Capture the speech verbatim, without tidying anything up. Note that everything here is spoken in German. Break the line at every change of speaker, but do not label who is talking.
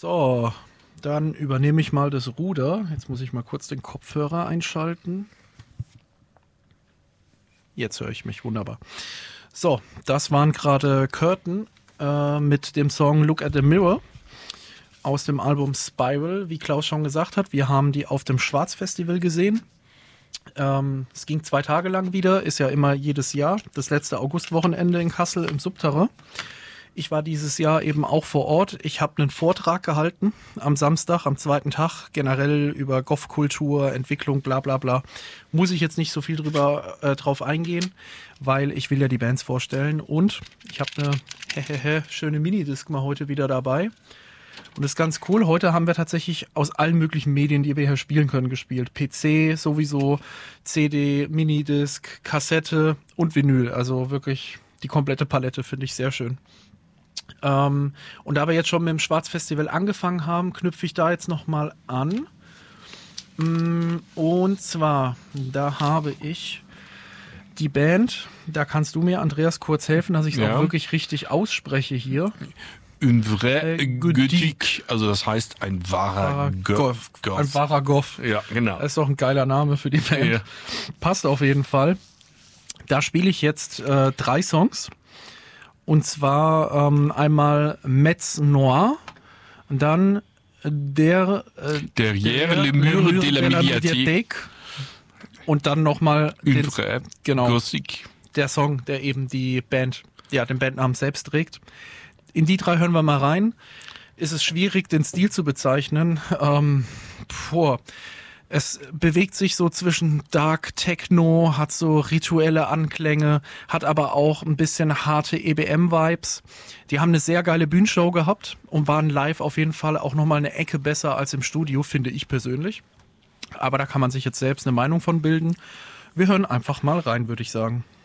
So, dann übernehme ich mal das Ruder. Jetzt muss ich mal kurz den Kopfhörer einschalten. Jetzt höre ich mich wunderbar. So, das waren gerade Curtain äh, mit dem Song Look at the Mirror aus dem Album Spiral. Wie Klaus schon gesagt hat, wir haben die auf dem Schwarzfestival gesehen. Ähm, es ging zwei Tage lang wieder, ist ja immer jedes Jahr. Das letzte Augustwochenende in Kassel im Subterrain. Ich war dieses Jahr eben auch vor Ort. Ich habe einen Vortrag gehalten am Samstag, am zweiten Tag, generell über Goth-Kultur, Entwicklung, bla bla bla. Muss ich jetzt nicht so viel drüber äh, drauf eingehen, weil ich will ja die Bands vorstellen. Und ich habe eine hehehe, schöne Minidisc mal heute wieder dabei. Und das ist ganz cool. Heute haben wir tatsächlich aus allen möglichen Medien, die wir hier spielen können, gespielt. P C sowieso, C D, Minidisc, Kassette und Vinyl. Also wirklich die komplette Palette, finde ich sehr schön. Ähm, und da wir jetzt schon mit dem Schwarzfestival angefangen haben, knüpfe ich da jetzt nochmal an. Und zwar, da habe ich die Band, da kannst du mir, Andreas, kurz helfen, dass ich es
Ja.
auch wirklich richtig ausspreche hier.
Un vrai
Äh,
Gothique, also das heißt ein wahrer Goth.
Goth. Ein wahrer Goth.
Ja, genau.
Das ist doch ein geiler Name für die Band.
Ja.
Passt auf jeden Fall. Da spiele ich jetzt äh, drei Songs. Und zwar ähm, einmal Metz Noir, dann der äh,
Derrière les murs de la médiathèque.
Mediathèque und dann nochmal
Un vrai
genau,
Gothique.
der Song, der eben die Band, ja, den Bandnamen selbst trägt. In die drei hören wir mal rein. Ist es schwierig, den Stil zu bezeichnen. Ähm, boah. Es bewegt sich so zwischen Dark Techno, hat so rituelle Anklänge, hat aber auch ein bisschen harte E B M-Vibes. Die haben eine sehr geile Bühnenshow gehabt und waren live auf jeden Fall auch nochmal eine Ecke besser als im Studio, finde ich persönlich. Aber da kann man sich jetzt selbst eine Meinung von bilden. Wir hören einfach mal rein, würde ich sagen.